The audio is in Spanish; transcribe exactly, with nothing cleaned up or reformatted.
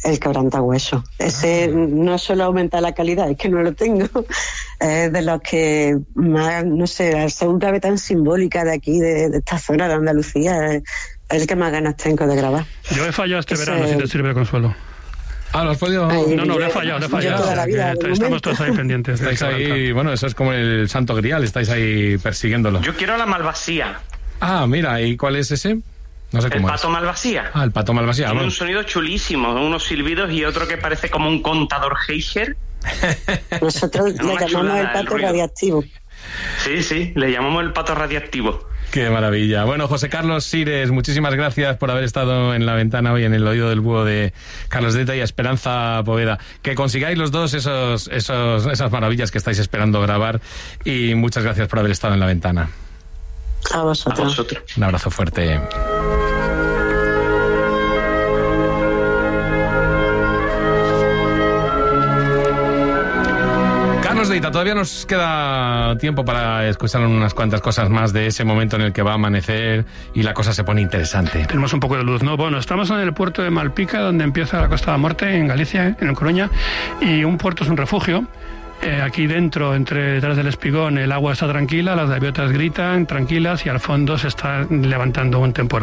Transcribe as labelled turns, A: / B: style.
A: el quebrantahuesos. Ese no solo aumenta la calidad, es que no lo tengo. Es de los que más, no sé, al ser un clave tan simbólica de aquí, de, de esta zona de Andalucía, es el que más ganas tengo de grabar.
B: Yo he fallado este
A: Ese...
B: verano, si te sirve de consuelo.
C: Ah, ¿lo has podido?
B: Ay, no, no, le he fallado, le he fallado.
A: Toda la vida,
B: Estamos momento. todos ahí pendientes.
C: Estáis ahí, bueno, eso es como el Santo Grial, estáis ahí persiguiéndolo.
D: Yo quiero la Malvasía.
C: Ah, mira, ¿y cuál es ese? No sé cómo
D: el pato
C: es.
D: Malvasía.
C: Ah, el pato Malvasía.
D: Tiene
C: Bueno.
D: un sonido chulísimo, unos silbidos y otro que parece como un contador Geiger.
A: Nosotros le llamamos chulada, el pato el radiactivo.
D: Sí, sí, le llamamos el pato radiactivo.
C: Qué maravilla. Bueno, José Carlos Sires, muchísimas gracias por haber estado en La Ventana hoy en el oído del búho de Carlos Deta y Esperanza Poveda. Que consigáis los dos esos, esos, esas maravillas que estáis esperando grabar y muchas gracias por haber estado en La Ventana.
A: A vosotros.
D: A vosotros.
C: Un abrazo fuerte. Carlos Deita, todavía nos queda tiempo para escuchar unas cuantas cosas más de ese momento en el que va a amanecer y la cosa se pone interesante.
B: Tenemos un poco de luz, ¿no? Bueno, estamos en el puerto de Malpica, donde empieza la Costa de la Muerte, en Galicia, en Coruña, y un puerto es un refugio. Eh, aquí dentro, entre detrás del espigón, el agua está tranquila, las gaviotas gritan tranquilas y al fondo se está levantando un temporal.